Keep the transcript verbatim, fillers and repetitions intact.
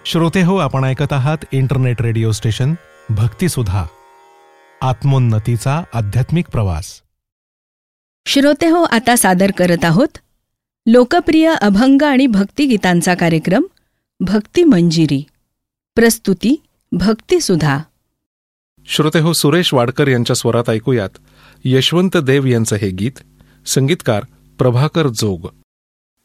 श्रोते हो, आपण ऐकत आहात इंटरनेट रेडिओ स्टेशन भक्तिसुधा, आत्मोन्नतीचा आध्यात्मिक प्रवास. श्रोते हो, आता सादर करत आहोत लोकप्रिय अभंग आणि भक्तिगीतांचा कार्यक्रम भक्ती मंजिरी. प्रस्तुती भक्तिसुधा. श्रोते हो, सुरेश वाडकर यांच्या स्वरात ऐकूयात यशवंत देव यांचं हे गीत. संगीतकार प्रभाकर जोग.